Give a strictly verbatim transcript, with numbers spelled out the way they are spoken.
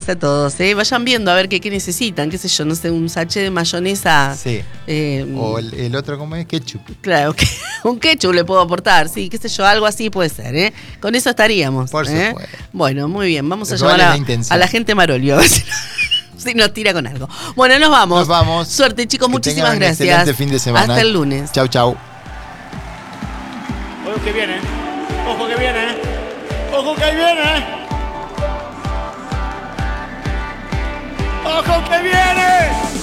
a todos. ¿eh? Vayan viendo a ver qué, qué necesitan, qué sé yo, no sé, un sachet de mayonesa. Sí. Eh, o el, el otro, ¿cómo es? Ketchup. Claro, que, un ketchup le puedo aportar, sí, qué sé yo, algo así puede ser. ¿eh? Con eso estaríamos. Por ¿eh? supuesto. Bueno, muy bien, vamos a Igual llamar es la a, a la gente Marolio. A ver si, si nos tira con algo. Bueno, nos vamos. Nos vamos. Suerte, chicos, Que muchísimas tengan un gracias. excelente fin de semana. Hasta el lunes. Chau, chau. Ojo que viene. Ojo que viene. Ojo que viene. ¡Ojo que viene!